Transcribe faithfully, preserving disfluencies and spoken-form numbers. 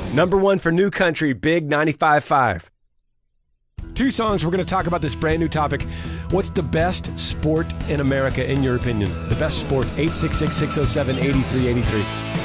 Number one for New Country, Big ninety-five point five. Two songs, we're going to talk about this brand new topic. What's the best sport in America, in your opinion? The best sport, eight six six, six oh seven, eight three eight three.